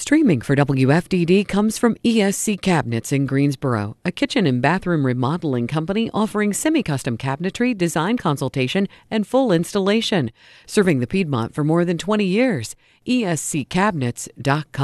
Streaming for WFDD comes from ESC Cabinets in Greensboro, a kitchen and bathroom remodeling company offering semi-custom cabinetry, design consultation, and full installation. Serving the Piedmont for more than 20 years. ESCCabinets.com.